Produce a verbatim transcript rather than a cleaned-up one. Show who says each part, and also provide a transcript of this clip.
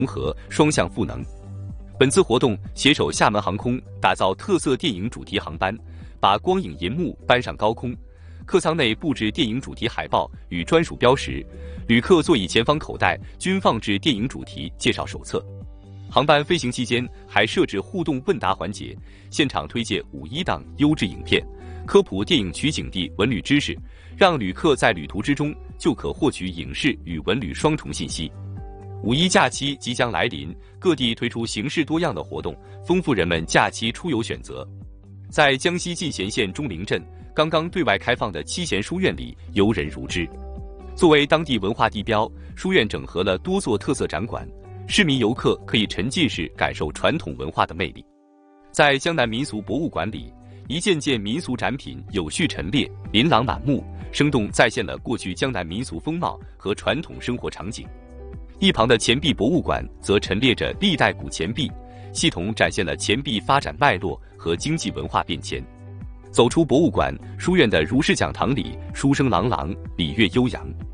Speaker 1: 合，双向赋能。本次活动携手厦门航空，打造特色电影主题航班，把光影银幕搬上高空。客舱内布置电影主题海报与专属标识，旅客座椅前方口袋均放置电影主题介绍手册。航班飞行期间还设置互动问答环节，现场推介五一档优质影片，科普电影取景地文旅知识，让旅客在旅途之中就可获取影视与文旅双重信息。五一假期即将来临，各地推出形式多样的活动，丰富人们假期出游选择。在江西进贤县钟陵镇，刚刚对外开放的七贤书院里游人如织。作为当地文化地标，书院整合了多座特色展馆，市民游客可以沉浸式感受传统文化的魅力。在江南民俗博物馆里，一件件民俗展品有序陈列，琳琅满目，生动再现了过去江南民俗风貌和传统生活场景。一旁的钱币博物馆则陈列着历代古钱币，系统展现了钱币发展脉络和经济文化变迁。走出博物馆，书院的儒释讲堂里书声朗朗，礼乐悠扬。